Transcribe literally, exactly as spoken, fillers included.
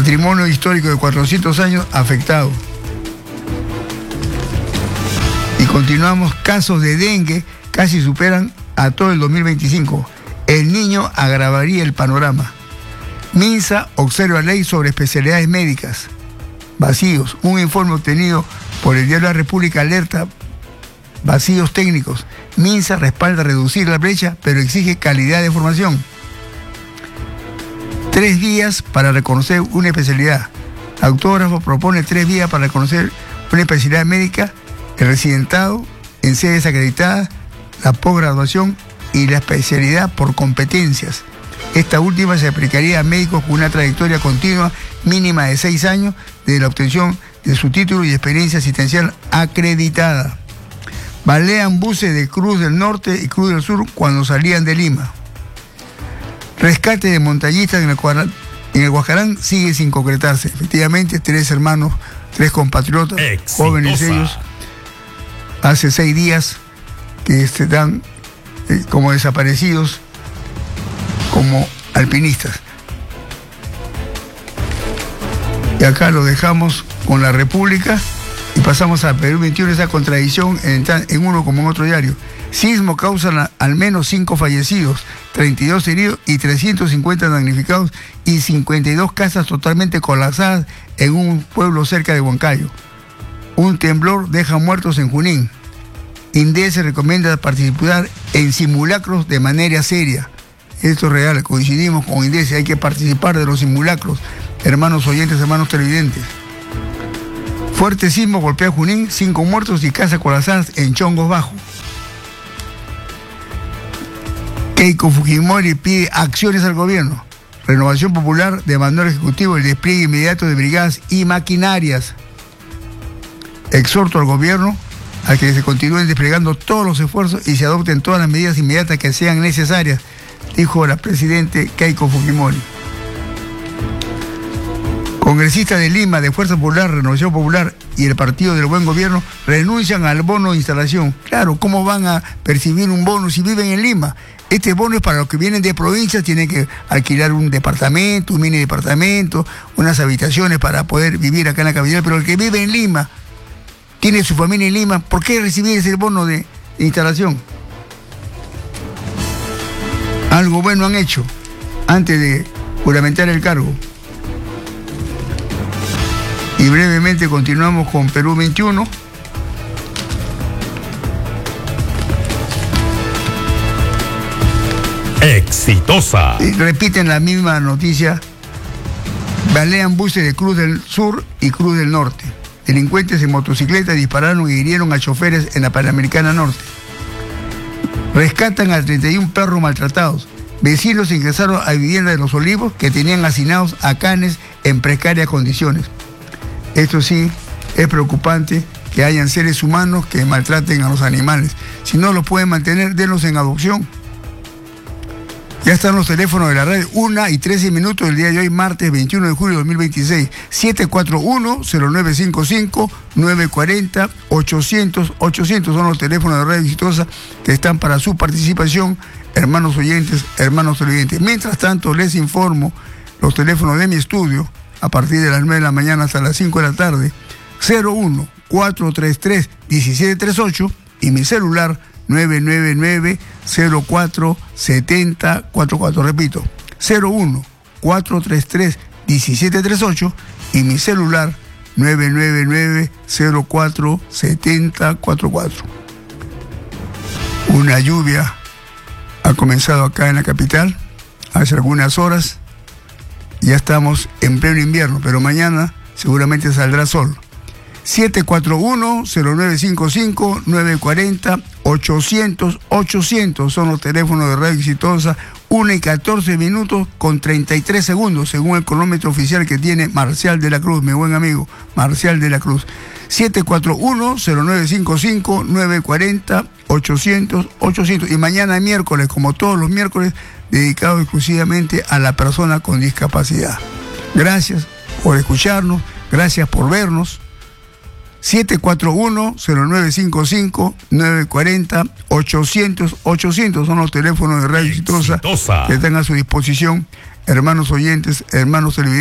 Patrimonio histórico de cuatrocientos años afectado. Y continuamos, casos de dengue casi superan a todo el dos mil veinticinco. El Niño agravaría el panorama. MINSA observa ley sobre especialidades médicas. Vacíos. Un informe obtenido por el diario La República alerta vacíos técnicos. MINSA respalda reducir la brecha, pero exige calidad de formación. Tres días para reconocer una especialidad. Autógrafo propone tres días para reconocer una especialidad médica, el residentado en sedes acreditadas, la posgraduación y la especialidad por competencias. Esta última se aplicaría a médicos con una trayectoria continua mínima de seis años desde la obtención de su título y experiencia asistencial acreditada. Balean buses de Cruz del Norte y Cruz del Sur cuando salían de Lima. Rescate de montañistas en el, Guajarán, en el Guajarán sigue sin concretarse. Efectivamente, tres hermanos, tres compatriotas, exitosa, jóvenes ellos, hace seis días que están eh, como desaparecidos, como alpinistas. Y acá lo dejamos con La República y pasamos a Perú veintiuno, esa contradicción en, en uno como en otro diario. Sismo causa al menos cinco fallecidos, treinta y dos heridos y trescientos cincuenta damnificados y cincuenta y dos casas totalmente colapsadas en un pueblo cerca de Huancayo. Un temblor deja muertos en Junín. INDECE recomienda participar en simulacros de manera seria. Esto es real, coincidimos con INDECE, hay que participar de los simulacros, hermanos oyentes, hermanos televidentes. Fuerte sismo golpea Junín, cinco muertos y casas colapsadas en Chongos Bajo. Keiko Fujimori pide acciones al gobierno. Renovación Popular demandó al Ejecutivo el despliegue inmediato de brigadas y maquinarias. Exhorto al gobierno a que se continúen desplegando todos los esfuerzos y se adopten todas las medidas inmediatas que sean necesarias, dijo la presidenta Keiko Fujimori. Congresistas de Lima, de Fuerza Popular, Renovación Popular y el Partido del Buen Gobierno renuncian al bono de instalación. Claro, ¿cómo van a percibir un bono si viven en Lima? Este bono es para los que vienen de provincias, tienen que alquilar un departamento, un mini departamento, unas habitaciones para poder vivir acá en la capital, pero el que vive en Lima, tiene su familia en Lima, ¿por qué recibir ese bono de, de instalación? Algo bueno han hecho antes de juramentar el cargo. Y brevemente continuamos con Perú veintiuno. Exitosa. Y repiten la misma noticia. Balean buses de Cruz del Sur y Cruz del Norte. Delincuentes en motocicleta dispararon y hirieron a choferes en la Panamericana Norte. Rescatan a treinta y un perros maltratados. Vecinos ingresaron a vivienda de Los Olivos que tenían hacinados a canes en precarias condiciones. Esto sí es preocupante, que hayan seres humanos que maltraten a los animales. Si no los pueden mantener, denlos en adopción. Ya están los teléfonos de la red, una y trece minutos del día de hoy, martes veintiuno de julio de dos mil veintiséis. siete cuatro uno, cero nueve cinco cinco, nueve cuatro cero, ochocientos, ochocientos son los teléfonos de Radio Exitosa que están para su participación, hermanos oyentes, hermanos televidentes. Mientras tanto, les informo los teléfonos de mi estudio a partir de las nueve de la mañana hasta las cinco de la tarde, cero uno, cuatro tres tres, uno siete tres ocho y mi celular nueve nueve nueve, cero cuatro siete cero cuatro cuatro. Repito, cero uno, cuatro tres tres, uno siete tres ocho y mi celular nueve nueve nueve, cero cuatro siete cero cuatro cuatro. Una lluvia ha comenzado acá en la capital hace algunas horas. Ya estamos en pleno invierno, pero mañana seguramente saldrá sol. siete cuatro uno, cero nueve cinco cinco, nueve cuatro cero, ochocientos, ochocientos son los teléfonos de Radio Exitosa. una y catorce minutos con treinta y tres segundos, según el cronómetro oficial que tiene Marcial de la Cruz, mi buen amigo, Marcial de la Cruz. siete cuatro uno, cero nueve cinco cinco, nueve cuatro cero, ochocientos, ochocientos. Y mañana miércoles, como todos los miércoles, dedicado exclusivamente a la persona con discapacidad. Gracias por escucharnos, gracias por vernos. siete cuatro uno, cero nueve cinco cinco, nueve cuatro cero, ochocientos, ochocientos son los teléfonos de Radio Exitosa que están a su disposición, hermanos oyentes, hermanos televidentes.